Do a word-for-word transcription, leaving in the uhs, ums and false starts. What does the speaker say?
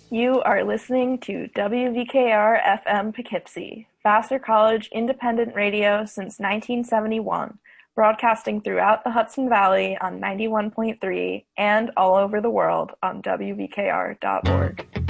You are listening to W V K R F M Poughkeepsie, Vassar College independent radio since nineteen seventy-one, broadcasting throughout the Hudson Valley on ninety-one point three and all over the world on W V K R dot org.